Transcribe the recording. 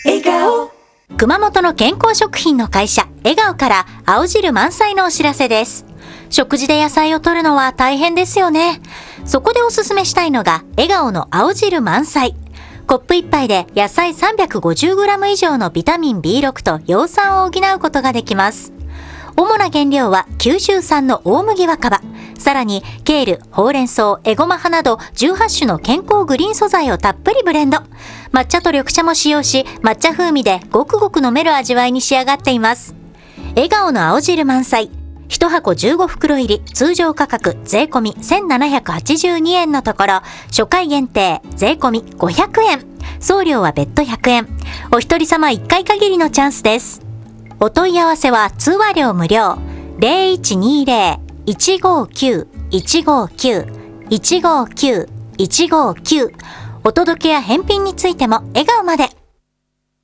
笑顔。熊本の健康食品の会社笑顔から青汁満載のお知らせです。食事で野菜を摂るのは大変ですよね。そこでおすすめしたいのが笑顔の青汁満載。コップ1杯で野菜 350g 以上のビタミン B6 と葉酸を補うことができます。主な原料は九州産の大麦若葉、さらにケール、ほうれん草、エゴマ葉など18種の健康グリーン素材をたっぷりブレンド。抹茶と緑茶も使用し、抹茶風味でごくごく飲める味わいに仕上がっています。笑顔の青汁満載。1箱15袋入り、通常価格税込み1782円のところ、初回限定税込み500円。送料は別途100円。お一人様1回限りのチャンスです。お問い合わせは通話料無料。0120-159-159-159-159。お届けや返品についても笑顔まで。